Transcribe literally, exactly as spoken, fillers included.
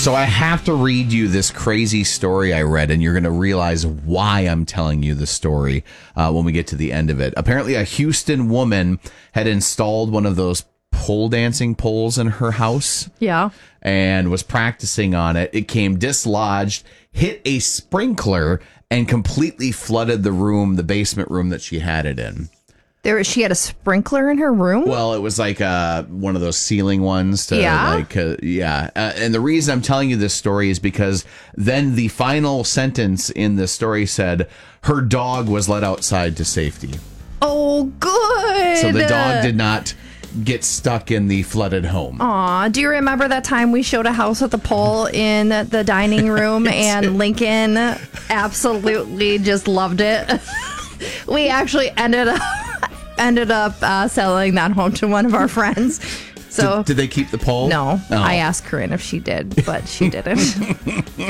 So I have to read you this crazy story I read, and you're going to realize why I'm telling you the story uh, when we get to the end of it. Apparently, a Houston woman had installed one of those pole dancing poles in her house. Yeah. And was practicing on it. It came dislodged, hit a sprinkler, and completely flooded the room, the basement room that she had it in. There, she had a sprinkler in her room? Well, it was like uh, one of those ceiling ones. To Yeah? Like, uh, yeah. Uh, and the reason I'm telling you this story is because then the final sentence in the story said, her dog was let outside to safety. Oh, good. So the dog did not get stuck in the flooded home. Aw, do you remember that time we showed a house with a pole in the dining room and Lincoln absolutely just loved it? We actually ended up ended up uh, selling that home to one of our friends. So Did, did they keep the pole? No, Oh. I asked Corinne if she did, but she didn't.